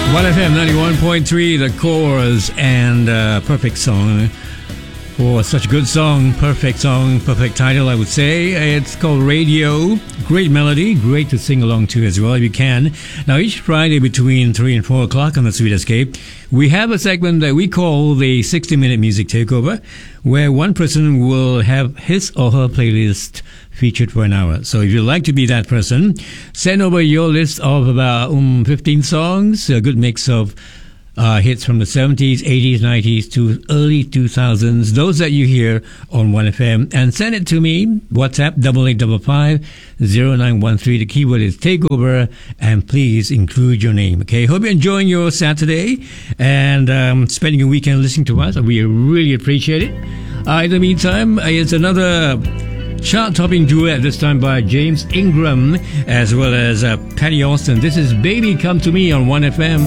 1FM 91.3, the chorus, and perfect song. For such a good song, perfect title, I would say. It's called Radio. Great melody, great to sing along to as well if you can. Now, each Friday between 3 and 4 o'clock on the Sweet Escape, we have a segment that we call the 60-minute music takeover, where one person will have his or her playlist featured for an hour. So if you'd like to be that person, send over your list of about 15 songs, a good mix of hits from the 70s, 80s, 90s to early 2000s, those that you hear on 1FM, and send it to me, WhatsApp 8855-0913. The keyword is takeover, and please include your name. Okay, hope you're enjoying your Saturday and spending your weekend listening to us. We really appreciate it. In the meantime, it's another chart-topping duet, this time by James Ingram as well as Patty Austin. This is Baby Come to Me on 1FM.